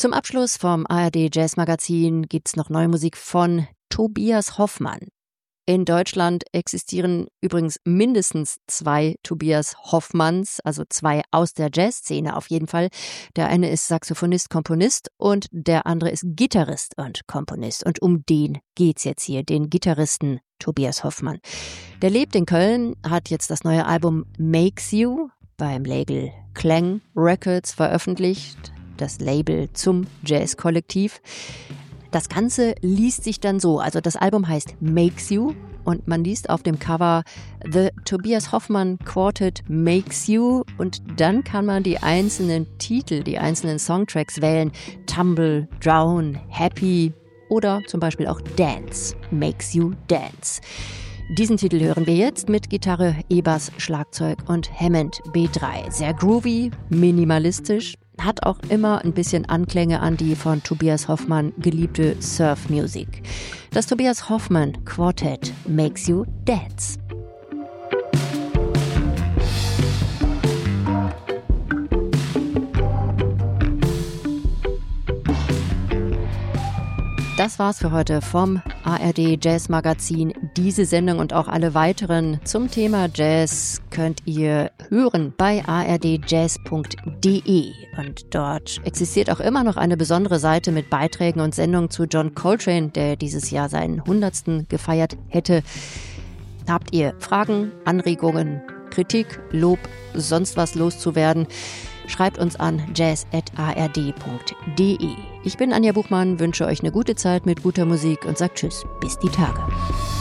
Zum Abschluss vom ARD Jazz Magazin gibt's noch neue Musik von Tobias Hoffmann. In Deutschland existieren übrigens mindestens 2 Tobias Hoffmanns, also 2 aus der Jazzszene auf jeden Fall. Der eine ist Saxophonist, Komponist und der andere ist Gitarrist und Komponist. Und um den geht's jetzt hier, den Gitarristen Tobias Hoffmann. Der lebt in Köln, hat jetzt das neue Album Makes You beim Label Klang Records veröffentlicht, das Label zum Jazz-Kollektiv. Das Ganze liest sich dann so, also das Album heißt Makes You und man liest auf dem Cover The Tobias Hoffmann Quartet Makes You und dann kann man die einzelnen Titel, die einzelnen Songtracks wählen. Tumble, Drown, Happy oder zum Beispiel auch Dance, Makes You Dance. Diesen Titel hören wir jetzt mit Gitarre, E-Bass, Schlagzeug und Hammond B3. Sehr groovy, minimalistisch, hat auch immer ein bisschen Anklänge an die von Tobias Hoffmann geliebte Surf-Music. Das Tobias Hoffmann Quartet Makes You Dance. Das war's für heute vom ARD Jazz Magazin. Diese Sendung und auch alle weiteren zum Thema Jazz könnt ihr hören bei ardjazz.de. Und dort existiert auch immer noch eine besondere Seite mit Beiträgen und Sendungen zu John Coltrane, der dieses Jahr seinen 100. gefeiert hätte. Habt ihr Fragen, Anregungen, Kritik, Lob, sonst was loszuwerden? Schreibt uns an jazz@ard.de. Ich bin Anja Buchmann, wünsche euch eine gute Zeit mit guter Musik und sagt Tschüss, bis die Tage.